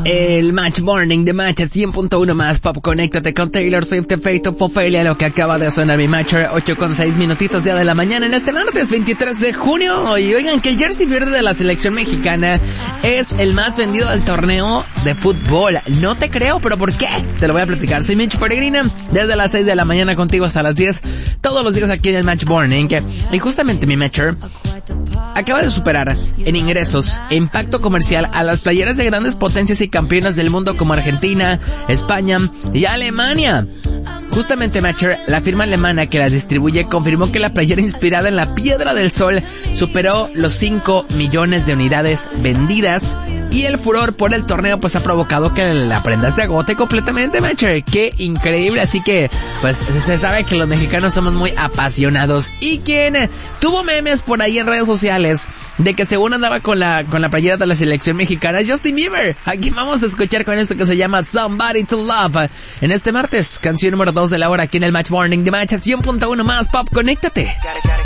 El Match Morning de Match 100.1 más pop. Conéctate con Taylor Swift, Fate of Ophelia, lo que acaba de sonar mi Match. 8:06 minutitos día de la mañana en este martes 23 de junio. Y oigan que el jersey verde de la selección mexicana es el más vendido del torneo de fútbol. No te creo, pero ¿por qué? Te lo voy a platicar. Soy Mitch Peregrina, desde las 6 de la mañana contigo hasta las 10, todos los días aquí en el Match Morning. Y justamente mi Matcher acaba de superar en ingresos e impacto comercial a las playeras de grandes potencias y campeonas del mundo como Argentina, España y Alemania. Justamente Matcher, la firma alemana que las distribuye, confirmó que la playera inspirada en la Piedra del Sol superó los 5 millones de unidades vendidas, y el furor por el torneo pues ha provocado que la prenda se agote completamente, Matcher. ¡Qué increíble! Así que pues se sabe que los mexicanos somos muy apasionados. Y quien tuvo memes por ahí en redes sociales de que según andaba con la playera de la selección mexicana, Justin Bieber. Aquí vamos a escuchar con esto que se llama Somebody to Love en este martes, canción número 2 de la hora aquí en el Match Morning de Match 100.1 más pop. Conéctate.